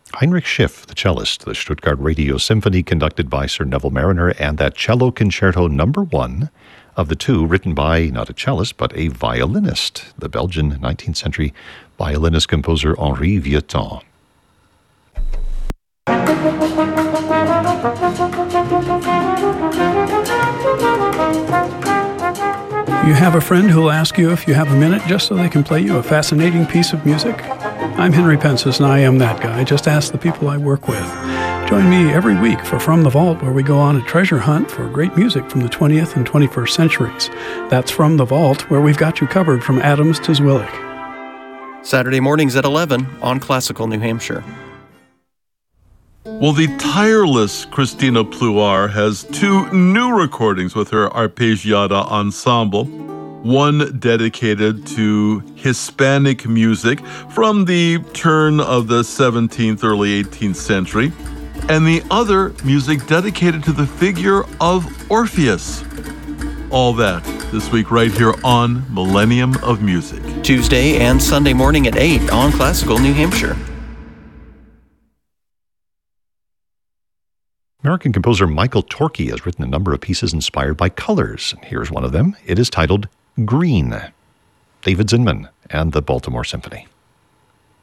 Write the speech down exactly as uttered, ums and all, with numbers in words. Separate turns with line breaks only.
Heinrich Schiff, the cellist, the Stuttgart Radio Symphony conducted by Sir Neville Marriner, and that cello concerto number one of the two written by not a cellist but a violinist, the Belgian nineteenth century violinist-composer Henri Vieuxtemps.
You have a friend who'll ask you if you have a minute just so they can play you a fascinating piece of music? I'm Henry Pensis, and I am that guy. Just ask the people I work with. Join me every week for From the Vault, where we go on a treasure hunt for great music from the twentieth and twenty-first centuries. That's From the Vault, where we've got you covered from Adams to Zwillig.
Saturday mornings at eleven on Classical New Hampshire.
Well, the tireless Christina Pluar has two new recordings with her Arpeggiata Ensemble. One dedicated to Hispanic music from the turn of the seventeenth, early eighteenth century, and the other music dedicated to the figure of Orpheus. All that this week right here on Millennium of Music.
Tuesday and Sunday morning at eight on Classical New Hampshire.
American composer Michael Torke has written a number of pieces inspired by colors, and here's one of them. It is titled Green. David Zinman and the Baltimore Symphony.